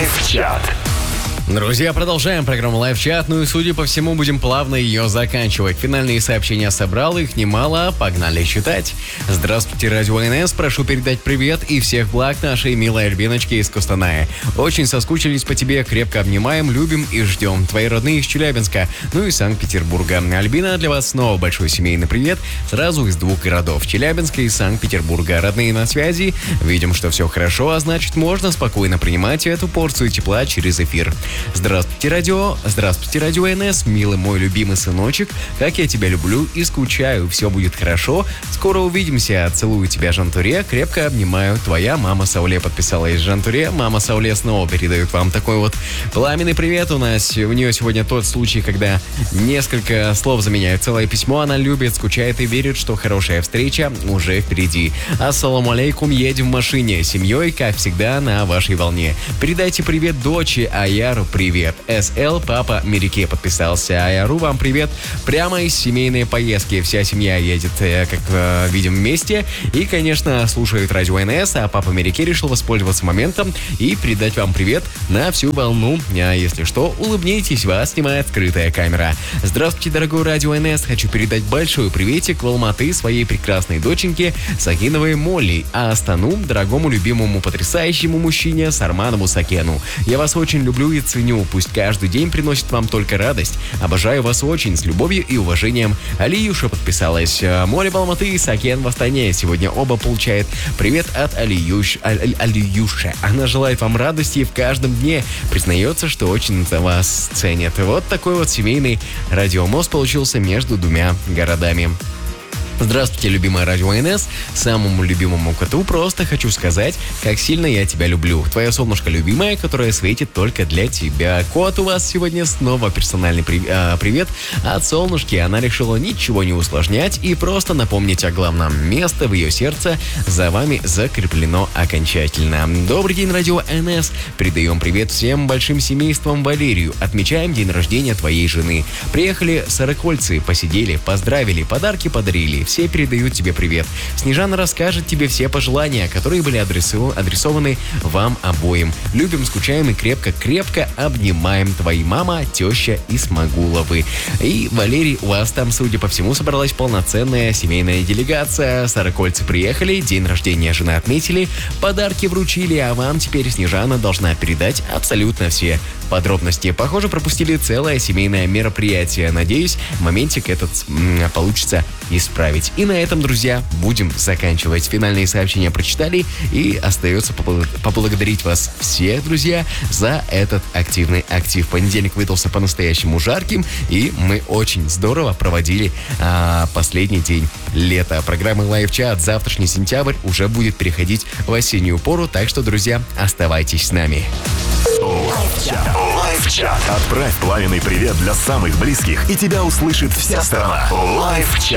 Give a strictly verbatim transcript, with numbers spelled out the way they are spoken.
Лайв-чат. Друзья, продолжаем программу Лайв-чат, ну и, судя по всему, будем плавно ее заканчивать. Финальные сообщения собрал, их немало, погнали читать. Здравствуйте, Радио эн эс, прошу передать привет и всех благ нашей милой Альбиночке из Костаная. Очень соскучились по тебе, крепко обнимаем, любим и ждем. Твои родные из Челябинска, ну и Санкт-Петербурга. Альбина, для вас снова большой семейный привет, сразу из двух городов, Челябинска и Санкт-Петербурга. Родные на связи, видим, что все хорошо, а значит, можно спокойно принимать эту порцию тепла через эфир. Здравствуйте, радио, здравствуйте, Радио эн эс, милый мой любимый сыночек, как я тебя люблю и скучаю, все будет хорошо, скоро увидимся, целую тебя, Жантуре, крепко обнимаю, твоя мама Сауле подписалась. Жантуре, мама Сауле снова передает вам такой вот пламенный привет. У нас у нее сегодня тот случай, когда несколько слов заменяют целое письмо, она любит, скучает и верит, что хорошая встреча уже впереди. Ассаламу алейкум, едем в машине, семьей, как всегда, на вашей волне. Передайте привет дочери Аяру, привет. СЛ, папа Мерике подписался. Аяру, вам привет. Прямо из семейной поездки. Вся семья едет, как э, видим, вместе. И, конечно, слушают Радио эн эс, а папа Мерике решил воспользоваться моментом и передать вам привет на всю волну. А если что, улыбнитесь, вас снимает скрытая камера. Здравствуйте, дорогой Радио эн эс. Хочу передать большой приветик в Алматы своей прекрасной доченьке Сакиновой Молли, а Астану, дорогому, любимому, потрясающему мужчине Сарманову Сакену. Я вас очень люблю и ценю. Пусть каждый день приносит вам только радость. Обожаю вас очень, с любовью и уважением. Алиюша подписалась. Море в Алматы и Сакен в Астане. Сегодня оба получают привет от Алиюш, Аль, Алиюши. Она желает вам радости в каждом дне. Признается, что очень за вас ценит. Вот такой вот семейный радиомост получился между двумя городами. Здравствуйте, любимая Радио эн эс. Самому любимому коту просто хочу сказать, как сильно я тебя люблю. Твоя солнышко любимая, которая светит только для тебя. Кот, у вас сегодня снова персональный при, э, привет от солнышки. Она решила ничего не усложнять и просто напомнить о главном. Место в ее сердце за вами закреплено окончательно. Добрый день, Радио эн эс. Передаем привет всем большим семействам Валерию. Отмечаем день рождения твоей жены. Приехали сорокольцы, посидели, поздравили, подарки подарили. Все передают тебе привет. Снежана расскажет тебе все пожелания, которые были адресованы, адресованы вам обоим. Любим, скучаем и крепко-крепко обнимаем. Твои мама, теща и Смогуловы. И, Валерий, у вас там, судя по всему, собралась полноценная семейная делегация. Сорокольцы приехали, день рождения жены отметили, подарки вручили, а вам теперь Снежана должна передать абсолютно все подробности. Похоже, пропустили целое семейное мероприятие. Надеюсь, моментик этот м- получится исправить. И на этом, друзья, будем заканчивать. Финальные сообщения прочитали, и остается поблагодарить вас всех, друзья, за этот активный актив. Понедельник выдался по-настоящему жарким, и мы очень здорово проводили а, последний день лета. Программа Лайв-чат завтрашний сентябрь уже будет переходить в осеннюю пору, так что, друзья, оставайтесь с нами. Лайв-чат. Лайв-чат. Отправь пламенный привет для самых близких, и тебя услышит вся страна. Лайв-чат.